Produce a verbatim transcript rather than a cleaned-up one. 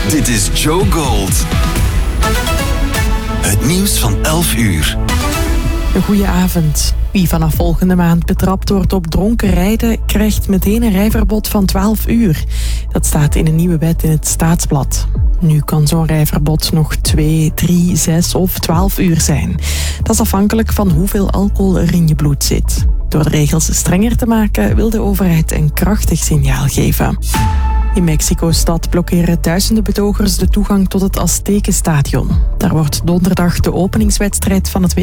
Dit is Joe Gold. Het nieuws van elf uur. Een goeie avond. Wie vanaf volgende maand betrapt wordt op dronken rijden, krijgt meteen een rijverbod van twaalf uur. Dat staat in een nieuwe wet in het Staatsblad. Nu kan zo'n rijverbod nog twee, drie, zes of twaalf uur zijn. Dat is afhankelijk van hoeveel alcohol er in je bloed zit. Door de regels strenger te maken wil de overheid een krachtig signaal geven. In Mexico-stad blokkeren duizenden betogers de toegang tot het Aztekenstadion. Daar wordt donderdag de openingswedstrijd van het W